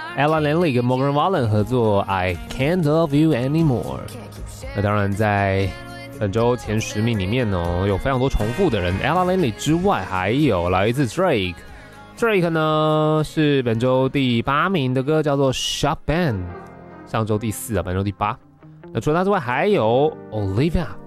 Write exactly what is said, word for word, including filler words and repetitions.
Ella Langley 跟 Morgan Wallen 合作 I Can't Love You Anymore。那当然在本周前十名里面呢，有非常多重复的人 ，Ella Langley 之外，还有来自 Drake。Drake 呢是本周第八名的歌，叫做 Shop Band。上周第四啊，本周第八。那除了他之外，还有 Olivia